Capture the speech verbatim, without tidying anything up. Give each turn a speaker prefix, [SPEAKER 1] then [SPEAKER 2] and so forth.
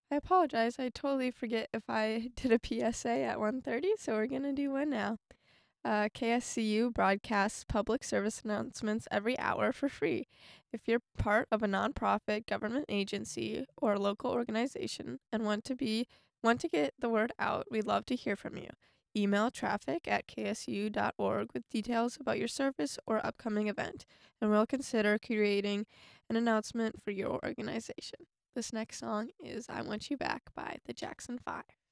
[SPEAKER 1] I apologize. I totally forget if I did a P S A at one thirty, so we're gonna do one now. Uh, K S C U broadcasts public service announcements every hour for free. If you're part of a nonprofit, government agency, or local organization and want to be want to get the word out, we'd love to hear from you. Email traffic at k s u dot org with details about your service or upcoming event, and we'll consider creating an announcement for your organization. This next song is I Want You Back by the Jackson Five.